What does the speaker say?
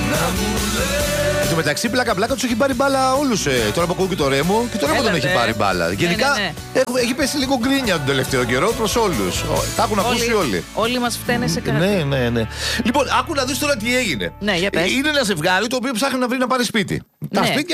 Εν τω μεταξύ, πλάκα-πλάκα του έχει πάρει μπάλα όλους. Τώρα που ακούω και το Ρέμο, και το Ρέμο τον έχει πάρει μπάλα. Γενικά έχει πέσει λίγο γκρίνια τον τελευταίο καιρό προς όλους. Τα έχουν ακούσει όλοι. Όλοι μας φταίνε σε κάτι. Ναι. Λοιπόν, άκου να δεις τώρα τι έγινε. Ναι, για πες. Είναι ένα ζευγάρι το οποίο ψάχνει να βρει να πάρει σπίτι. Τα σπίτια